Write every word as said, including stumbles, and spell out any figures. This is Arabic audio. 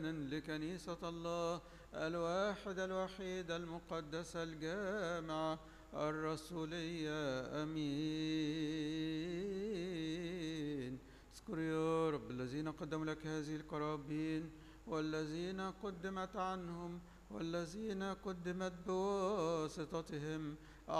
لكنيسة الله الواحد الوحيد المقدس الجامع الرسولية. أمين. اذكر يا رب الذين قدموا لك هذه القرابين والذين قدمت عنهم والذين قدمت بواسطتهم